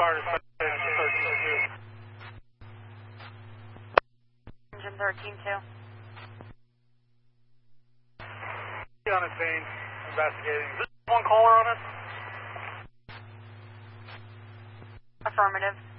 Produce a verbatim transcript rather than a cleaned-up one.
car is thirteen two. Engine thirteen two. On the scene, investigating. Is this one caller on us? Affirmative.